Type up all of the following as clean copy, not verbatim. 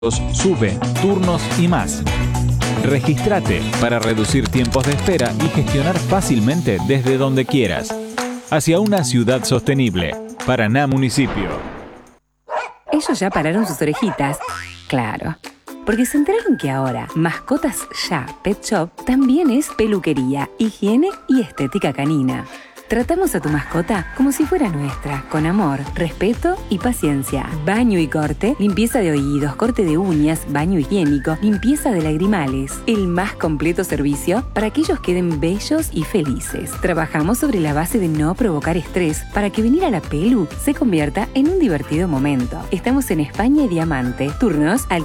Sube, turnos y más. Regístrate para reducir tiempos de espera y gestionar fácilmente desde donde quieras. Hacia una ciudad sostenible. Paraná Municipio. Ellos ya pararon sus orejitas. Claro. Porque se enteraron que ahora Mascotas Ya Pet Shop también es peluquería, higiene y estética canina. Tratamos a tu mascota como si fuera nuestra, con amor, respeto y paciencia. Baño y corte, limpieza de oídos, corte de uñas, baño higiénico, limpieza de lagrimales. El más completo servicio para que ellos queden bellos y felices. Trabajamos sobre la base de no provocar estrés para que venir a la pelu se convierta en un divertido momento. Estamos en España y Diamante. Turnos al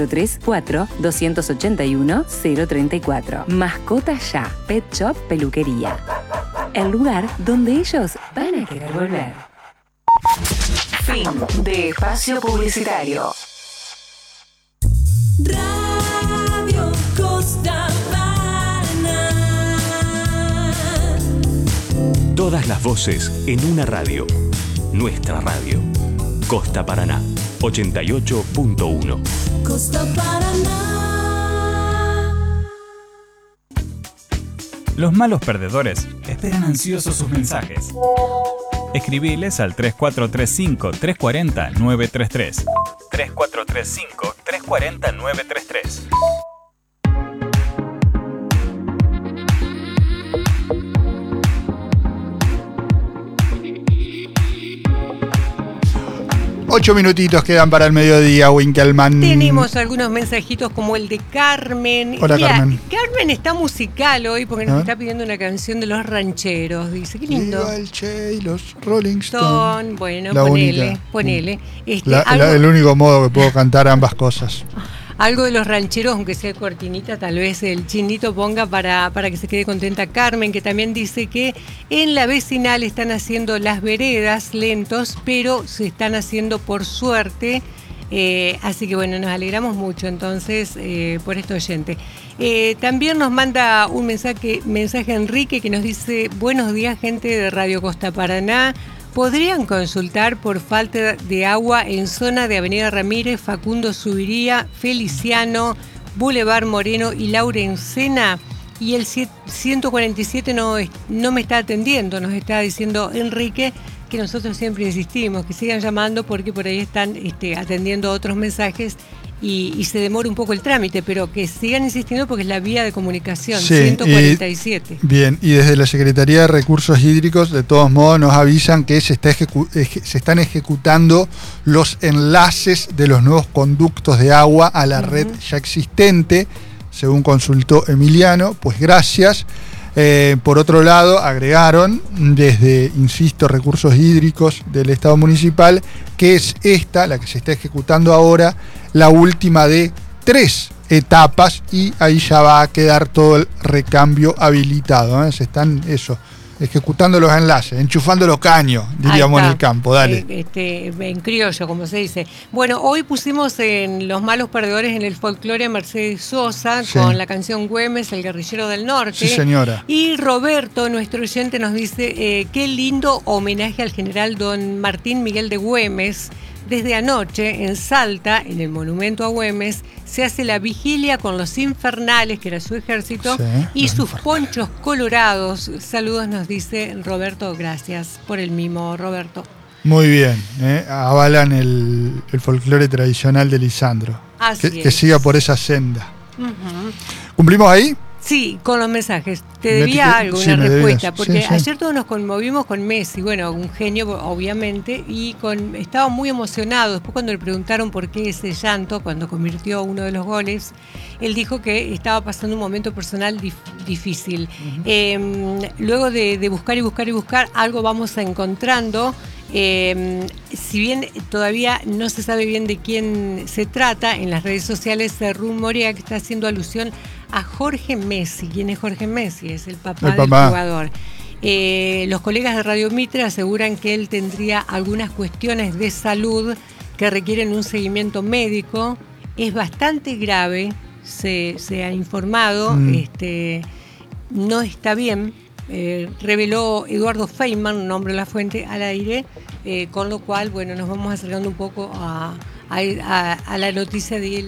3434-281-034. Mascotas Ya Pet Shop Peluquería. El lugar donde ellos van a querer volver. Fin de espacio publicitario. Radio Costa Paraná. Todas las voces en una radio. Nuestra radio. Costa Paraná, 88.1. Costa Paraná. Los malos perdedores esperan ansiosos sus mensajes. Escribiles al 3435-340-933. 3435-340-933. Ocho minutitos quedan para el mediodía, Winkelmann. Tenemos algunos mensajitos como el de Carmen. Hola, Carmen. Carmen está musical hoy porque nos está pidiendo una canción de Los Rancheros. Dice, qué lindo. Viva el Che y los Rolling Stones. Bueno, La ponele. El único modo que puedo cantar ambas cosas. Algo de Los Rancheros, aunque sea cortinita, tal vez el Chinito ponga para que se quede contenta Carmen, que también dice que en la vecinal están haciendo las veredas lentos, pero se están haciendo por suerte. Así que bueno, nos alegramos mucho entonces por este oyente. También nos manda un mensaje Enrique que nos dice: buenos días, gente de Radio Costa Paraná. ¿Podrían consultar por falta de agua en zona de Avenida Ramírez, Facundo Subiría, Feliciano, Boulevard Moreno y Laurencena? Y el 147 no me está atendiendo, nos está diciendo Enrique, que nosotros siempre insistimos, que sigan llamando porque por ahí están atendiendo otros mensajes y se demora un poco el trámite, pero que sigan insistiendo porque es la vía de comunicación, sí, 147. Bien, y desde la Secretaría de Recursos Hídricos, de todos modos, nos avisan que se están ejecutando los enlaces de los nuevos conductos de agua a la red ya existente, según consultó Emiliano, pues gracias. Por otro lado, agregaron desde, insisto, Recursos Hídricos del Estado Municipal, que es esta, la que se está ejecutando ahora, la última de 3 etapas, y ahí ya va a quedar todo el recambio habilitado. Se están ejecutando los enlaces, enchufando los caños, diríamos en el campo. Dale. En criollo, como se dice. Bueno, hoy pusimos en Los Malos Perdedores en el folclore a Mercedes Sosa, sí, con la canción Güemes, el guerrillero del norte. Sí, señora. Y Roberto, nuestro oyente, nos dice: qué lindo homenaje al general don Martín Miguel de Güemes. Desde anoche, en Salta, en el monumento a Güemes, se hace la vigilia con los infernales, que era su ejército, sí, y sus ponchos colorados. Saludos, nos dice Roberto. Gracias por el mimo, Roberto. Muy bien, avalan el folclore tradicional de Lisandro. Que siga por esa senda. ¿Cumplimos ahí? Sí, con los mensajes. Te debía una respuesta, porque ayer todos nos conmovimos con Messi, bueno, un genio obviamente, y estaba muy emocionado. Después cuando le preguntaron por qué ese llanto, cuando convirtió uno de los goles, él dijo que estaba pasando un momento personal difícil. Luego de buscar y buscar y buscar, algo vamos encontrando. Si bien todavía no se sabe bien de quién se trata, en las redes sociales se rumorea que está haciendo alusión a Jorge Messi. ¿Quién es Jorge Messi? Es el papá del jugador. Los colegas de Radio Mitre aseguran que él tendría algunas cuestiones de salud que requieren un seguimiento médico. Es bastante grave, se ha informado, no está bien. Reveló Eduardo Feynman, nombre de la fuente, al aire, con lo cual, bueno, nos vamos acercando un poco a a la noticia de